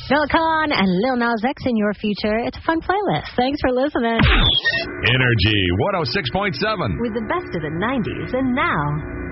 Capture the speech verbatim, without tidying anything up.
Noah Kahan and Lil Nas X in your future. It's a fun playlist. Thanks for listening. Energy one oh six point seven. With the best of the nineties and now.